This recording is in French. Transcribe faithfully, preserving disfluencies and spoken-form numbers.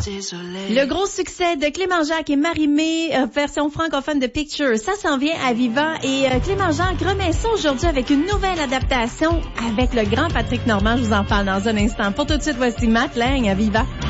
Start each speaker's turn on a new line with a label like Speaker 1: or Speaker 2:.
Speaker 1: Le gros succès de Clément Jacques et Marie-Mé, euh, version francophone de Picture, ça s'en vient à Viva. Et euh, Clément Jacques remet ça aujourd'hui avec une nouvelle adaptation avec le grand Patrick Normand. Je vous en parle dans un instant. Pour tout de suite, voici Matt Lang à Viva.